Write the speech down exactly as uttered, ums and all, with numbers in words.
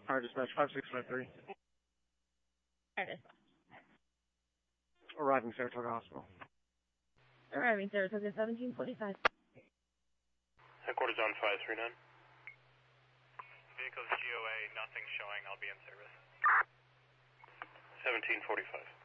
Alright, dispatch five six five three. Alright. Arriving Saratoga Hospital. Arriving Saratoga seventeen forty-five. Headquarters on five three nine. Vehicles G O A, nothing showing, I'll be in service. seventeen forty-five.